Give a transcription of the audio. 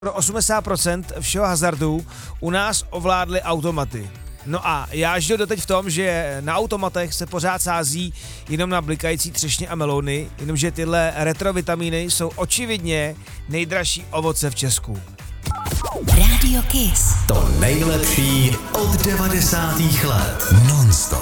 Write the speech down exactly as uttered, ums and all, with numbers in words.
Pro osmdesát procent všeho hazardu u nás ovládly automaty. No a já žiju doteď v tom, že na automatech se pořád sází jenom na blikající třešně a melouny, jenomže tyhle retrovitamíny jsou očividně nejdražší ovoce v Česku. Radio Kiss. To nejlepší od devadesátých let. Non-stop.